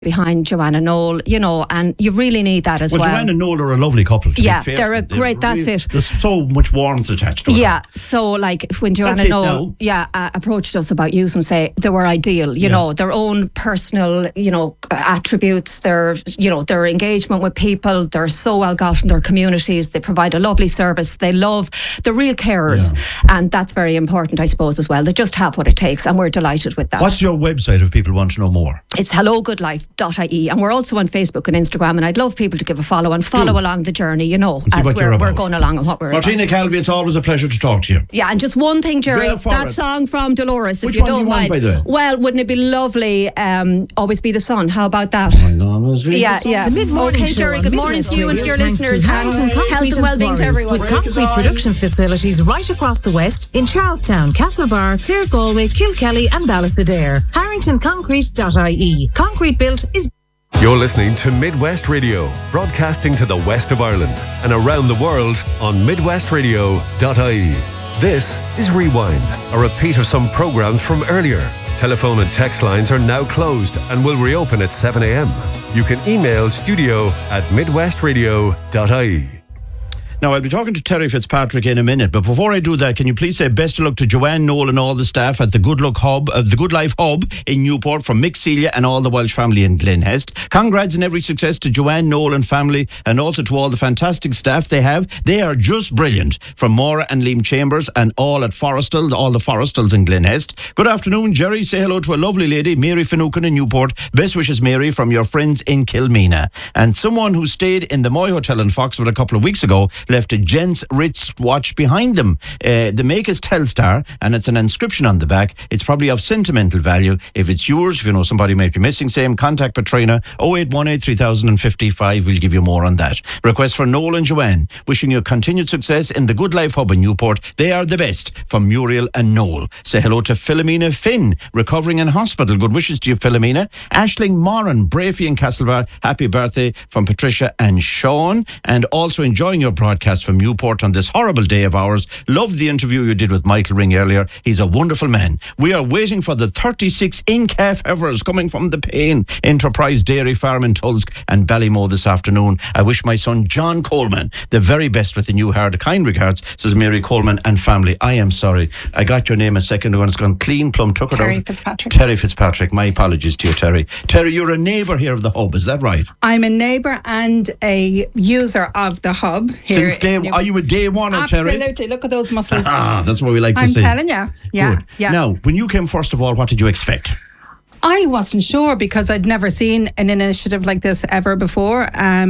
behind Joanne Noel, you know, and you really need that as well. Joanne and Noel are a lovely couple. To be fair. They're a great. That's it. There's so much warmth attached to it. Yeah, so like when Joanne Noel, approached us about using, say, they were ideal. You know, their own personal, you know, attributes. Their engagement with people. They're so well got in their communities. They provide a lovely service. They're real carers, and that's very important, I suppose, as well. They just have what it takes, and we're delighted with that. What's your website if people want to know more? It's hellogoodlife.ie, and we're also on Facebook and Instagram, and I'd love people to give a follow and follow along the journey, you know, as we're going along and what we're Martina Calvi, it's always a pleasure to talk to you. Yeah, and just one thing, Jerry, that song from Dolores, Which if you one don't do you mind. want, by the way? Well, wouldn't it be lovely, Always Be the Sun? How about that? Yeah. Okay, Jerry, good morning to you and to your listeners, and health and well-being to everyone. With concrete production facilities right across the west in Charlestown, Castlebar, Clare, Galway, Kilkelly and Ballastadair. HarringtonConcrete.ie. Concrete built is... You're listening to Midwest Radio, broadcasting to the west of Ireland and around the world on midwestradio.ie. This is Rewind, a repeat of some programs from earlier. Telephone and text lines are now closed and will reopen at 7 a.m. You can email studio@midwestradio.ie. Now, I'll be talking to Terry Fitzpatrick in a minute, but before I do that, can you please say best of luck to Joanne Noel and all the staff at the Good Luck Hub, the Good Life Hub in Newport, from Mick Celia and all the Welsh family in Glenhest. Congrats and every success to Joanne Noel and family, and also to all the fantastic staff they have. They are just brilliant. From Maura and Liam Chambers and all at Forrestal, all the Forrestals in Glenhest. Good afternoon, Jerry. Say hello to a lovely lady, Mary Finucane in Newport. Best wishes, Mary, from your friends in Kilmena. And someone who stayed in the Moy Hotel in Foxford a couple of weeks ago left a gents wristwatch behind them. The make is Telstar, and it's an inscription on the back. It's probably of sentimental value. If it's yours, if you know somebody might be missing, same, contact Patrina 0818 3055. We'll give you more on that. Request for Noel and Joanne, wishing you continued success in the Good Life Hub in Newport. They are the best. From Muriel and Noel. Say hello to Philomena Finn, recovering in hospital. Good wishes to you, Philomena. Aisling Moran, Brafey in Castlebar. Happy birthday from Patricia and Sean. And also enjoying your broadcast from Newport on this horrible day of ours. Loved the interview you did with Michael Ring earlier. He's a wonderful man. We are waiting for the 36 in-calf heifers coming from the Payne Enterprise Dairy Farm in Tulsk and Ballymo this afternoon. I wish my son John Coleman the very best with the new heart. Kind regards, says Mary Coleman and family. I am sorry. I got your name a second ago and it's gone clean plumb. Took it Terry out. Fitzpatrick. Terry Fitzpatrick. My apologies to you, Terry. Terry, you're a neighbour here of the hub, is that right? I'm a neighbour and a user of the hub here. Since day, are you a day one, Terry? Absolutely. Look at those muscles. That's what we like to see. I'm telling you. Yeah. Good. Yeah. Now, when you came, first of all, what did you expect? I wasn't sure because I'd never seen an initiative like this ever before.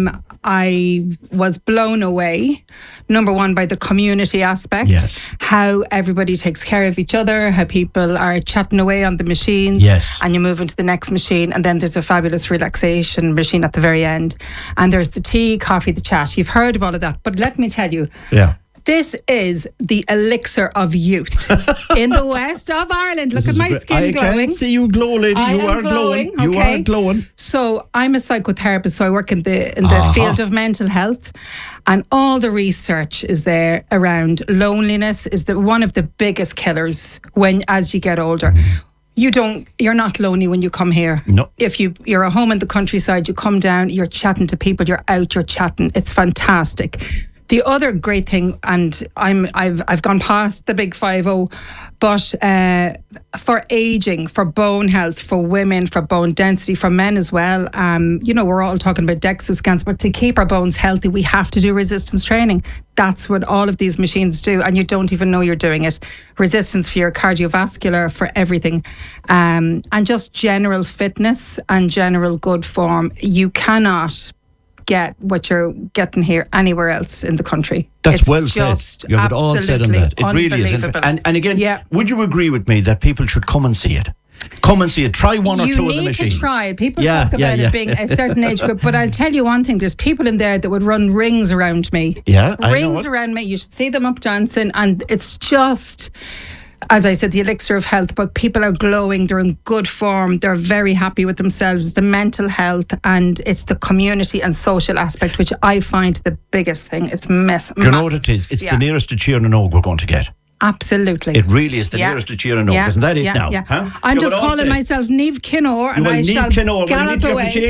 I was blown away, number one, by the community aspect. Yes. How everybody takes care of each other, how people are chatting away on the machines. Yes. And you move into the next machine, and then there's a fabulous relaxation machine at the very end. And there's the tea, coffee, the chat. You've heard of all of that. But let me tell you. Yeah. This is the elixir of youth in the west of Ireland. Look at my skin glowing. I can see you glow, lady. You are glowing. You are glowing. So I'm a psychotherapist, so I work in the field of mental health, and all the research is there around loneliness is one of the biggest killers as you get older. You're not lonely when you come here. No. If you're at home in the countryside, you come down, you're chatting to people, you're out, you're chatting. It's fantastic. The other great thing, and I've gone past the big 50, but for aging, for bone health, for women, for bone density, for men as well, we're all talking about DEXA scans, but to keep our bones healthy, we have to do resistance training. That's what all of these machines do, and you don't even know you're doing it. Resistance for your cardiovascular, for everything, and just general fitness and general good form. You cannot get what you're getting here anywhere else in the country. That's well said. You have it all said on that. It really is. And again, would you agree with me that people should come and see it? Come and see it. Try one or two of the machines. You need to try it. People talk about it being a certain age group, but I'll tell you one thing. There's people in there that would run rings around me. Yeah, rings around me. You should see them up dancing, and it's just, as I said, the elixir of health, but people are glowing, they're in good form, they're very happy with themselves, the mental health, and it's the community and social aspect, which I find the biggest thing. It's massive. Do you know what it is? It's the nearest to Cheer and Oak we're going to get. Absolutely. It really is the nearest to cheering up. Isn't that it now? Yeah. Huh? I'm just calling myself Niamh Kinore and I shall gallop away.